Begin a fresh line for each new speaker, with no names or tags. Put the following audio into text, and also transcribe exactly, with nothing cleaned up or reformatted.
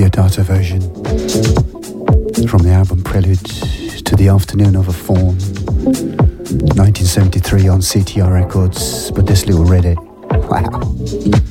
Diodata version from the album Prelude to the Afternoon of a Faun, nineteen seventy-three on C T R Records, but this little Reddit, wow.